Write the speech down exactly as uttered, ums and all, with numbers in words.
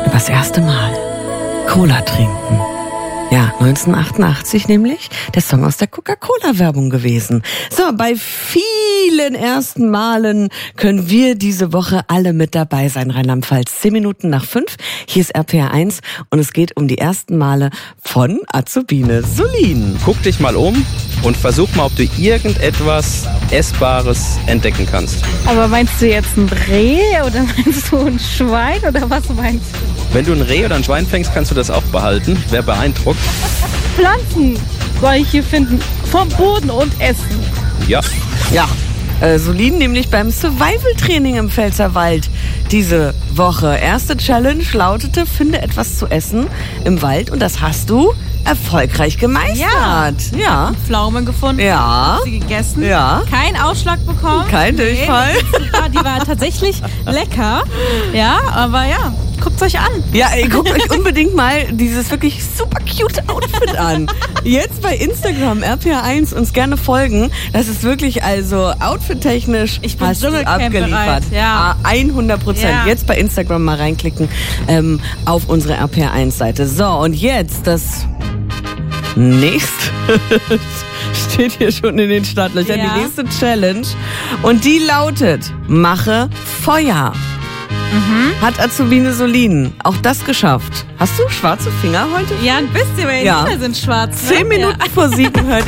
Das erste Mal Cola trinken. Ja, neunzehnhundertachtundachtzig nämlich, der Song aus der Coca-Cola-Werbung gewesen. So, bei vielen ersten Malen können wir diese Woche alle mit dabei sein. Rheinland-Pfalz, zehn Minuten nach fünf. Hier ist R P R eins und es geht um die ersten Male von Azubine Solin. Guck dich mal um und versuch mal, ob du irgendetwas Essbares entdecken kannst. Aber meinst du jetzt ein Reh oder meinst du ein Schwein oder was meinst du? Wenn du ein Reh oder ein Schwein fängst, kannst du das auch behalten. Wer beeindruckt? Pflanzen soll ich hier finden, vom Boden und essen. Ja. Ja, äh, Solin nämlich beim Survival-Training im Pfälzerwald diese Woche. Erste Challenge lautete, finde etwas zu essen im Wald und das hast du erfolgreich gemeistert. Ja. Ja. Pflaume gefunden, Ja. hab sie gegessen, Ja. kein Ausschlag bekommen. Kein Nee, Durchfall. Die war, die war tatsächlich lecker, ja, aber ja, guckt euch an. Ja, ey, guckt euch unbedingt mal dieses wirklich super cute Outfit an. Jetzt bei Instagram R P R eins uns gerne folgen. Das ist wirklich also outfit-technisch Ich bin hast du Dschungelcamp abgeliefert. bereit, ja. Ah, hundert Prozent. Ja. Jetzt bei Instagram mal reinklicken ähm, auf unsere R P R eins Seite. So, und jetzt das nächste steht hier schon in den Startlöchern. Ja. Die nächste Challenge. Und die lautet, mache Feuer. Mhm. Hat Azubine Solin auch das geschafft? Hast du schwarze Finger heute? Ja, ein bisschen, weil die Ja. Finger sind schwarz. Ne? Zehn Minuten Ja. vor sieben hört